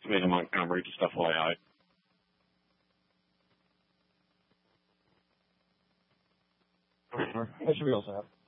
Savannah Montgomery, just FYI. That should be also have.